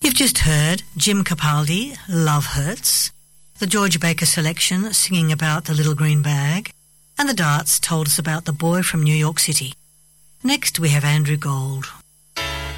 You've just heard Jim Capaldi, Love Hurts, the George Baker Selection singing about the little green bag, and the Darts told us about the boy from New York City. Next we have Andrew Gold.